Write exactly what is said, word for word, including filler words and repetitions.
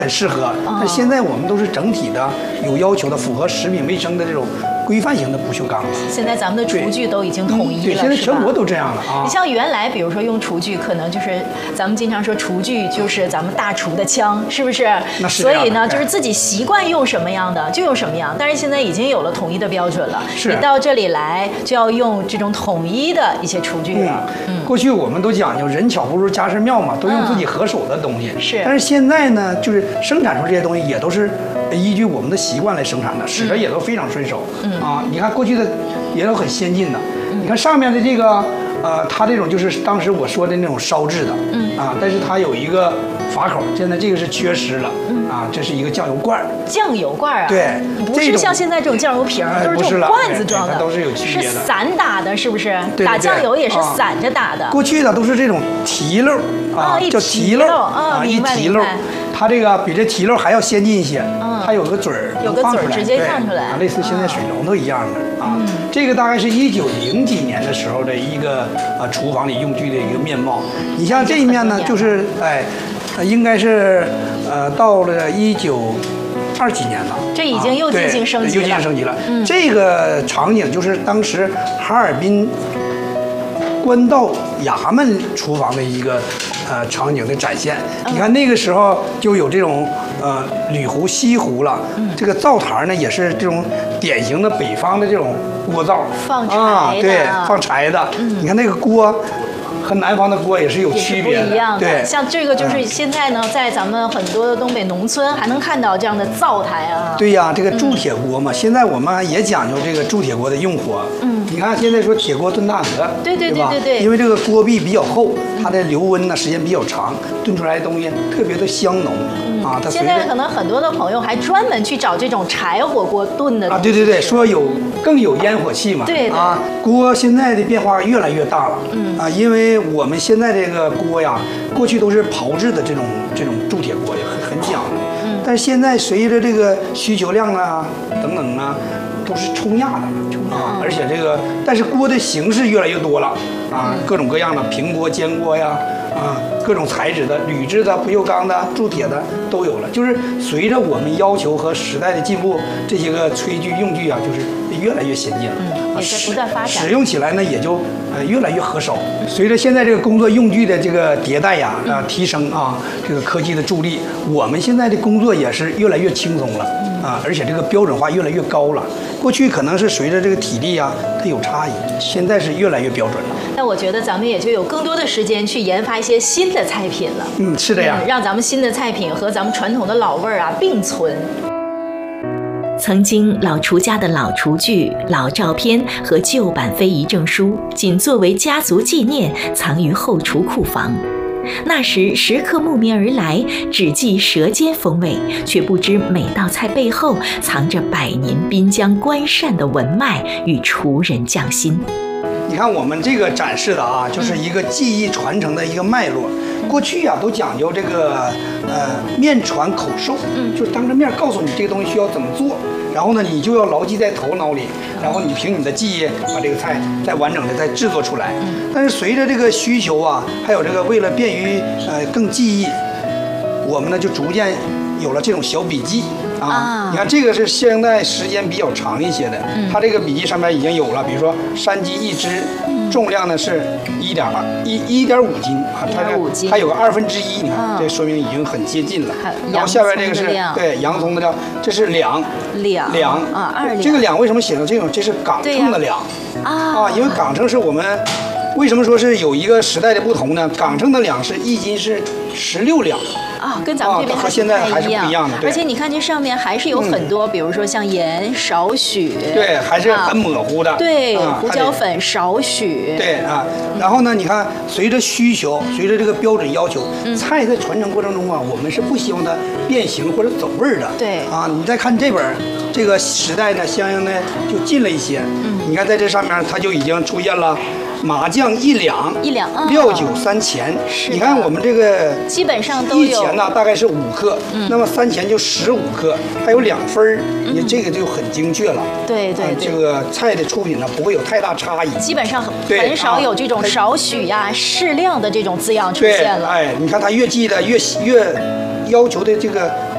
很适合。但现在我们都是整体的有要求的，符合食品卫生的这种规范型的不锈钢了。 现在咱们的厨具都已经统一了， 对，现在全国都这样了啊。 你像原来，比如说用厨具，可能就是咱们经常说厨具就是咱们大厨的枪，是不是？ 那是。 所以呢，就是自己习惯用什么样的就用什么样。但是现在已经有了统一的标准了， 是。 你到这里来就要用这种统一的一些厨具了。 嗯。过去我们都讲究人巧不如家事妙嘛，都用自己合手的东西。 是。 但是现在呢，就是生产出这些东西也都是依据我们的习惯来生产的，使得也都非常顺手。嗯啊，你看过去的也都很先进的。你看上面的这个，呃，它这种就是当时我说的那种烧制的。嗯啊，但是它有一个阀口，现在这个是缺失了。嗯啊，这是一个酱油罐。 酱油罐啊？ 对， 不是像现在这种酱油瓶，都是这种罐子装的， 都是有区别的。 是散打的，是不是？ 对。 打酱油也是散着打的。 过去的都是这种提漏啊，叫提漏啊， 一提漏。它这个比这提漏还要先进一些，它有个嘴儿， 有个嘴儿直接放出来， 类似现在水龙头一样的啊。这个大概是一九零几年的时候的一个呃厨房里用具的一个面貌。你像这一面呢，就是哎，应该是呃到了一九二几年了， 这已经又进行升级了， 又进行升级了。这个场景就是当时哈尔滨官道衙门厨房的一个呃场景的展现。你看那个时候就有这种呃铝壶、锡壶了。这个灶台呢也是这种典型的北方的这种锅灶， 放柴的啊，对，放柴的。你看那个锅和南方的锅也是有区别的， 不一样的。 对， 像这个就是现在呢，在咱们很多的东北农村还能看到这样的灶台啊。 对呀，这个铸铁锅嘛，现在我们也讲究这个铸铁锅的用火。嗯，你看现在说铁锅炖大鹅， 对对对对对， 因为这个锅壁比较厚，它的留温呢时间比较长，炖出来的东西特别的香浓。啊，它现在可能很多的朋友还专门去找这种柴火锅炖的啊，对对对，说有更有烟火气嘛。 对啊，锅现在的变化越来越大了。嗯啊，因为我们现在这个锅呀，过去都是炮制的这种这种铸铁锅，也很很讲究。嗯，但是现在随着这个需求量啊等等啊，都是冲压的啊，而且这个但是锅的形式越来越多了啊，各种各样的平锅、煎锅呀。啊，各种材质的，铝制的、不锈钢的、铸铁的都有了。就是随着我们要求和时代的进步，这些个炊具用具啊，就是越来越先进了。 嗯，也在不断发展。 使用起来呢，也就呃越来越合手。随着现在这个工作用具的这个迭代呀，啊提升啊，这个科技的助力，我们现在的工作也是越来越轻松了啊，而且这个标准化越来越高了。过去可能是随着这个体力啊，它有差异，现在是越来越标准了。 那我觉得咱们也就有更多的时间去研发一些新的菜品了。 嗯，是这样、 嗯，让咱们新的菜品和咱们传统的老味儿啊并存。 曾经老厨家的老厨具、老照片和旧版非遗证书，仅作为家族纪念，藏于后厨库房。那时食客慕名而来，只记舌尖风味，却不知每道菜背后藏着百年滨江关扇的文脉与厨人匠心。 你看我们这个展示的啊，就是一个技艺传承的一个脉络。过去啊，都讲究这个呃面传口授，嗯，就是当着面告诉你这个东西需要怎么做，然后呢，你就要牢记在头脑里，然后你凭你的记忆把这个菜再完整的再制作出来。但是随着这个需求啊，还有这个为了便于呃更记忆，我们呢就逐渐有了这种小笔记。啊，你看这个是现在时间比较长一些的，嗯、它这个笔记上面已经有了，比如说山鸡一只，嗯、重量呢是一点二一一点五斤啊，它这它有个二分之一，你看、嗯、这说明已经很接近了。然后下边这个是对洋葱的料，这是两两两啊二两， 这个两为什么写成这种？这是岗称的两啊，因为岗称是我们为什么说是有一个时代的不同呢？岗称的两是一斤是十六两。 啊，跟咱们这边和现在还是不一样的。 而且你看这上面还是有很多，比如说像盐少许， 对，还是很模糊的。 对，胡椒粉少许。 对啊，然后呢，你看随着需求，随着这个标准要求，菜在传承过程中啊，我们是不希望它变形或者走味儿的。 对啊，你再看这本这个时代呢，相应的就近了一些。嗯，你看在这上面，它就已经出现了。麻酱一两， 一两，嗯、 料酒三钱。你看我们这个基本上都有一钱呢，大概是五克，嗯、那么三钱就十五克，还有两分儿，你、嗯、这个就很精确了。 对对对，这个菜的出品呢不会有太大差异， 基本上很少有这种少许呀、啊、适量的这种字样出现了。 哎，你看它越记得越越要求的这个